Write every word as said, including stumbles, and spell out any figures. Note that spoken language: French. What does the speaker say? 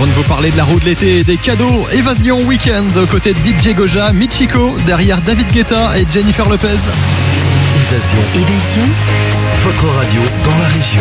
avant de vous parler de la roue de l'été et des cadeaux, Évasion Weekend aux côtés de D J Goja, Michiko, derrière David Guetta et Jennifer Lopez. Évasion. Évasion. Votre radio dans la région.